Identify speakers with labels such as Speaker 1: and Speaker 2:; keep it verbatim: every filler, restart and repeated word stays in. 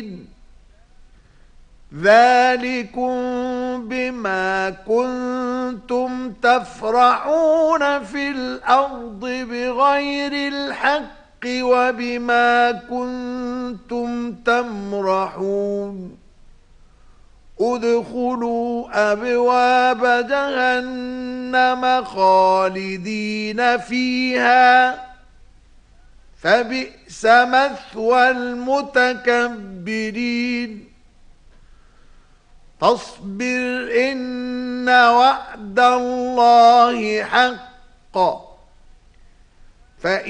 Speaker 1: ذلكم بما كنتم تفرحون في الأرض بغير الحق وبما كنتم تمرحون ادخلوا أبواب جهنم خالدين فيها فبئس مثوى المتكبرين فاصبر إن وعد الله حق فإن